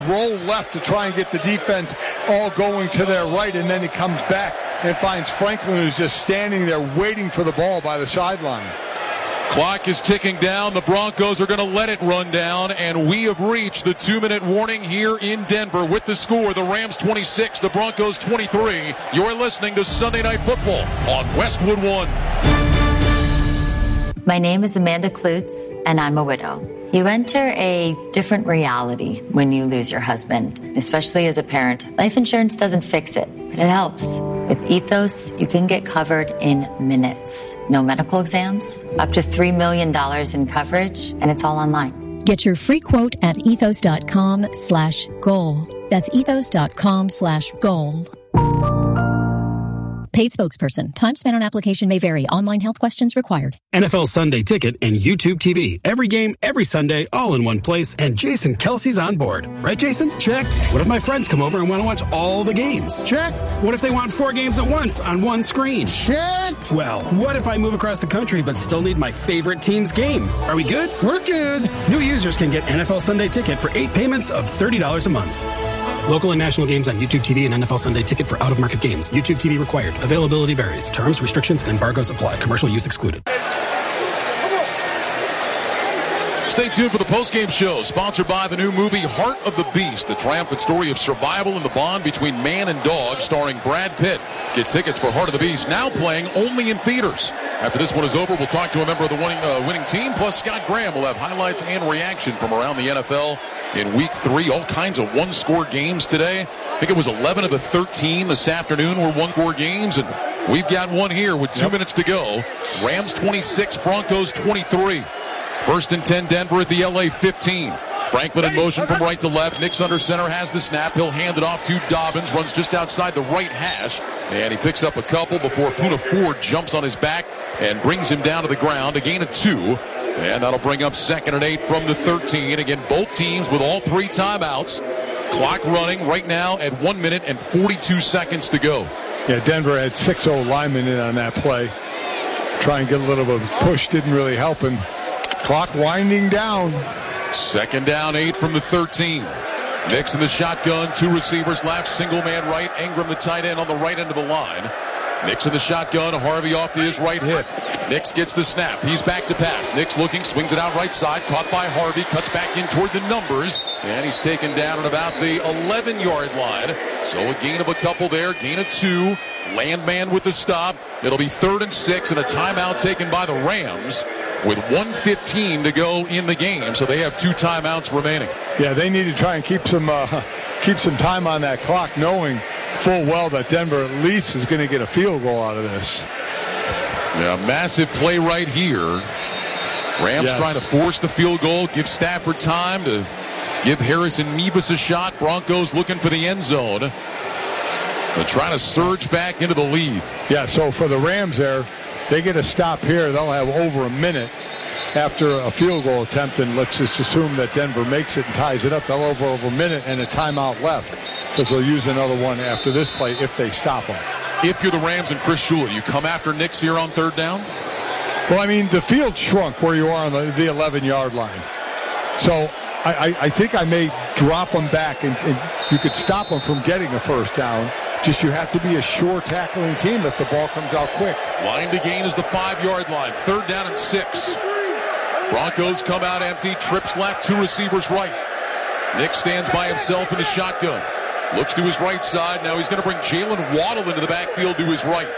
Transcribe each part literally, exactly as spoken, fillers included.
roll left to try and get the defense all going to their right, and then he comes back and finds Franklin, who's just standing there waiting for the ball by the sideline. Clock is ticking down. The Broncos are going to let it run down, and we have reached the two-minute warning here in Denver with the score, the Rams twenty-six, the Broncos twenty-three. You're listening to Sunday Night Football on Westwood One. My name is Amanda Klutz, and I'm a widow. You enter a different reality when you lose your husband, especially as a parent. Life insurance doesn't fix it, but it helps. With Ethos, you can get covered in minutes. No medical exams, up to three million dollars in coverage, and it's all online. Get your free quote at ethos.com slash goal. That's ethos.com slash goal. Paid spokesperson. Time spent on application may vary. Online health questions required. N F L Sunday Ticket and YouTube T V. Every game, every Sunday, all in one place. And Jason Kelsey's on board. Right, Jason? Check. What if my friends come over and want to watch all the games? Check. What if they want four games at once on one screen? Check. Well, what if I move across the country but still need my favorite team's game? Are we good? We're good. New users can get N F L Sunday Ticket for eight payments of thirty dollars a month. Local and national games on YouTube T V and N F L Sunday Ticket for out-of-market games. YouTube T V required. Availability varies. Terms, restrictions, and embargoes apply. Commercial use excluded. Stay tuned for the post-game show, sponsored by the new movie Heart of the Beast, the triumphant story of survival and the bond between man and dog, starring Brad Pitt. Get tickets for Heart of the Beast, now playing only in theaters. After this one is over, we'll talk to a member of the winning, uh, winning team, plus Scott Graham will have highlights and reaction from around the N F L in week three. All kinds of one-score games today. I think it was eleven of the thirteen this afternoon were one-score games, and we've got one here with two yep. minutes to go. Rams twenty-six, Broncos twenty-three. First and ten, Denver at the L A fifteen. Franklin in motion from right to left. Nix under center has the snap. He'll hand it off to Dobbins. Runs just outside the right hash. And he picks up a couple before Poona Ford jumps on his back and brings him down to the ground. A gain of two. And that'll bring up second and eight from the thirteen. Again, both teams with all three timeouts. Clock running right now at one minute and forty-two seconds to go. Yeah, Denver had six old linemen in on that play. Try and get a little bit of a push. Didn't really help him. Clock winding down. Second down, eight from the thirteen. Nix in the shotgun, two receivers left, single man right. Ingram, the tight end, on the right end of the line. Nix in the shotgun, Harvey off to his right hip. Nix gets the snap. He's back to pass. Nix looking, swings it out right side. Caught by Harvey, cuts back in toward the numbers. And he's taken down at about the eleven-yard line. So a gain of a couple there, gain of two. Landman with the stop. It'll be third and six and a timeout taken by the Rams with one fifteen to go in the game. So they have two timeouts remaining. Yeah, they need to try and keep some uh, keep some time on that clock, knowing full well that Denver at least is going to get a field goal out of this. Yeah, massive play right here. Rams yes. trying to force the field goal, give Stafford time to give Harrison Mevis a shot. Broncos looking for the end zone. They're trying to surge back into the lead. Yeah, so for the Rams there, they get a stop here. They'll have over a minute after a field goal attempt, and let's just assume that Denver makes it and ties it up. They'll have over, over a minute and a timeout left, because they'll use another one after this play if they stop them. If you're the Rams and Chris Shula, you come after Nix here on third down? Well, I mean, the field shrunk where you are on the eleven-yard line. So I, I, I think I may drop them back, and, and you could stop them from getting a first down. Just you have to be a sure tackling team if the ball comes out quick. Line to gain is the five-yard line. Third down and six. Broncos come out empty. Trips left, two receivers right. Nick stands by himself in the shotgun. Looks to his right side. Now he's going to bring Jalen Waddle into the backfield to his right.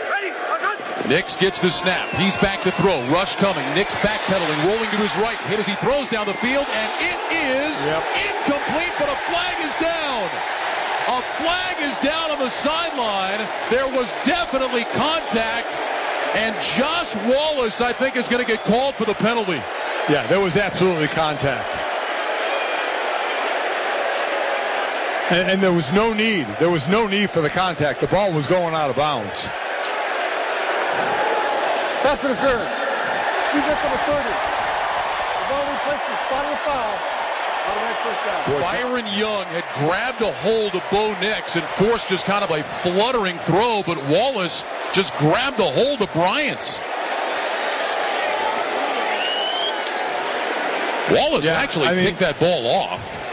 Nix gets the snap. He's back to throw. Rush coming. Nix backpedaling, rolling to his right. Hit as he throws down the field, and it is yep. incomplete, but a flag is down. A flag is down on the sideline. There was definitely contact, and Josh Wallace, I think, is going to get called for the penalty. Yeah, there was absolutely contact. And, and there was no need. There was no need for the contact. The ball was going out of bounds. Pass interference. He's at number thirty. The ball replaces final foul. Byron Young had grabbed a hold of Bo Nix and forced just kind of a fluttering throw, but Wallace just grabbed a hold of Bryant. Wallace yeah, actually I mean, picked that ball off.